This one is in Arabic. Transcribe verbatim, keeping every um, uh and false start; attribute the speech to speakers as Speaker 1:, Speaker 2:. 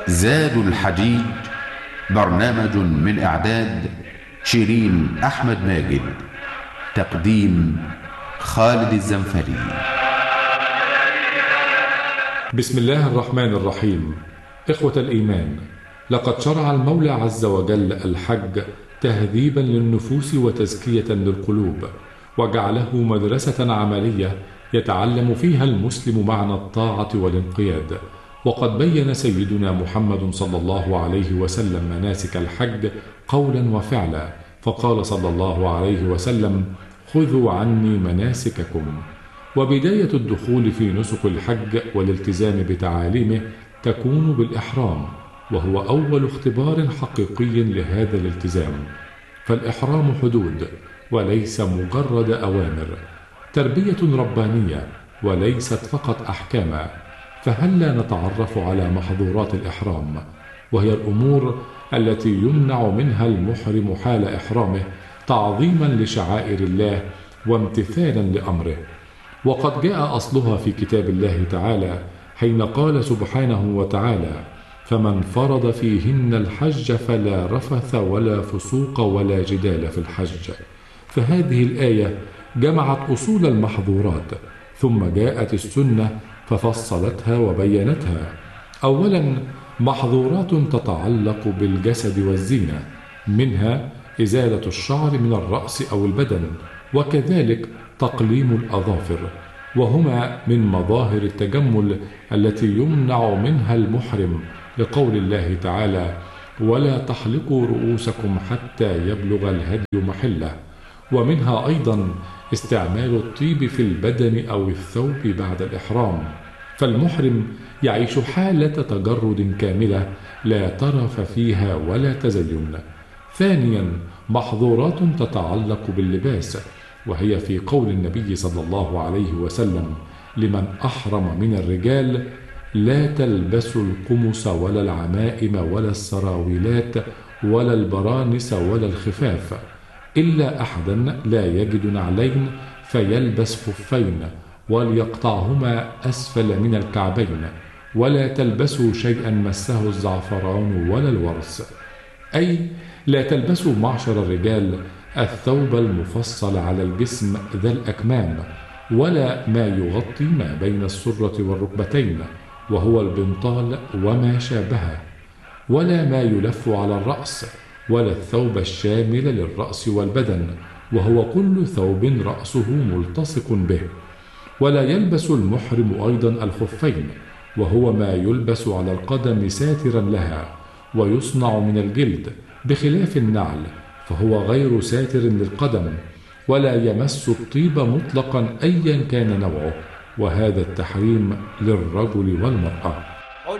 Speaker 1: زاد الحجيج، برنامج من إعداد شيرين أحمد ماجد، تقديم خالد الزنفري.
Speaker 2: بسم الله الرحمن الرحيم. إخوة الإيمان، لقد شرع المولى عز وجل الحج تهذيبا للنفوس وتزكية للقلوب، وجعله مدرسة عملية يتعلم فيها المسلم معنى الطاعة والانقياد. وقد بين سيدنا محمد صلى الله عليه وسلم مناسك الحج قولا وفعلا، فقال صلى الله عليه وسلم: خذوا عني مناسككم. وبداية الدخول في نسك الحج والالتزام بتعاليمه تكون بالإحرام، وهو أول اختبار حقيقي لهذا الالتزام. فالإحرام حدود وليس مجرد أوامر، تربية ربانية وليست فقط أحكاما. فهلا نتعرف على محظورات الإحرام، وهي الأمور التي يمنع منها المحرم حال إحرامه تعظيما لشعائر الله وامتثالا لأمره. وقد جاء أصلها في كتاب الله تعالى حين قال سبحانه وتعالى: فمن فرض فيهن الحج فلا رفث ولا فسوق ولا جدال في الحج. فهذه الآية جمعت أصول المحظورات، ثم جاءت السنة ففصلتها وبينتها. أولا، محظورات تتعلق بالجسد والزينة، منها إزالة الشعر من الرأس أو البدن، وكذلك تقليم الأظافر، وهما من مظاهر التجمل التي يمنع منها المحرم، لقول الله تعالى: ولا تحلقوا رؤوسكم حتى يبلغ الهدي محله. ومنها أيضا استعمال الطيب في البدن أو الثوب بعد الإحرام، فالمحرم يعيش حالة تجرد كاملة لا ترف فيها ولا تزين. ثانيا، محظورات تتعلق باللباس، وهي في قول النبي صلى الله عليه وسلم لمن أحرم من الرجال: لا تلبسوا القمص ولا العمائم ولا السراويلات ولا البرانس ولا الخفاف، إلا أحدا لا يجد نعلين فيلبس خفين وليقطعهما أسفل من الكعبين، ولا تلبسوا شيئا مسه الزعفران ولا الورس. أي لا تلبسوا معشر الرجال الثوب المفصل على الجسم ذا الأكمام، ولا ما يغطي ما بين السرة والركبتين وهو البنطال وما شابهه، ولا ما يلف على الرأس، ولا الثوب الشامل للرأس والبدن وهو كل ثوب رأسه ملتصق به. ولا يلبس المحرم أيضا الخفين، وهو ما يلبس على القدم ساترا لها، ويصنع من الجلد، بخلاف النعل فهو غير ساتر للقدم. ولا يمس الطيب مطلقا أيا كان نوعه، وهذا التحريم للرجل والمرأة.